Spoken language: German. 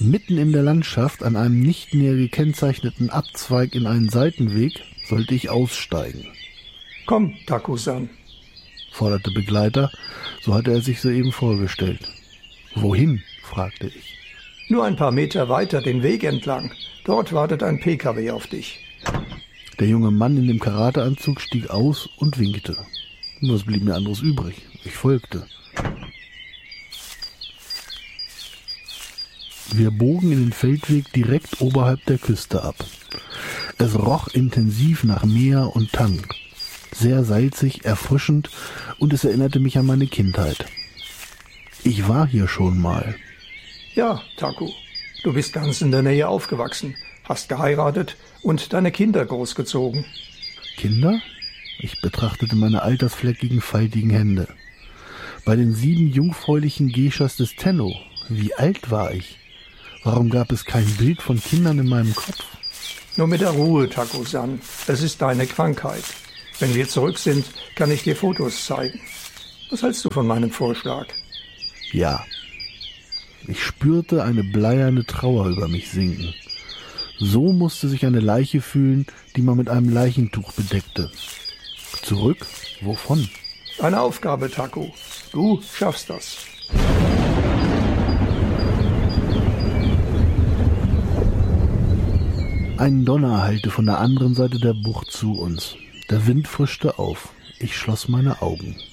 Mitten in der Landschaft, an einem nicht näher gekennzeichneten Abzweig in einen Seitenweg, sollte ich aussteigen. »Komm, Taku-san«, forderte Begleiter, so hatte er sich soeben vorgestellt. »Wohin?« fragte ich. »Nur ein paar Meter weiter den Weg entlang. Dort wartet ein PKW auf dich.« Der junge Mann in dem Karateanzug stieg aus und winkte. Was blieb mir anderes übrig? Ich folgte. Wir bogen in den Feldweg direkt oberhalb der Küste ab. Es roch intensiv nach Meer und Tang. Sehr salzig, erfrischend und es erinnerte mich an meine Kindheit. Ich war hier schon mal. »Ja, Taku, du bist ganz in der Nähe aufgewachsen, hast geheiratet und deine Kinder großgezogen.« »Kinder?« Ich betrachtete meine altersfleckigen, faltigen Hände. Bei den 7 jungfräulichen Geishas des Tenno. Wie alt war ich? Warum gab es kein Bild von Kindern in meinem Kopf? »Nur mit der Ruhe, Taku-san. Es ist deine Krankheit. Wenn wir zurück sind, kann ich dir Fotos zeigen. Was hältst du von meinem Vorschlag?« Ja. Ich spürte eine bleierne Trauer über mich sinken. So musste sich eine Leiche fühlen, die man mit einem Leichentuch bedeckte. Zurück? Wovon? »Eine Aufgabe, Taku. Du schaffst das.« Ein Donner hallte von der anderen Seite der Bucht zu uns. Der Wind frischte auf. Ich schloss meine Augen.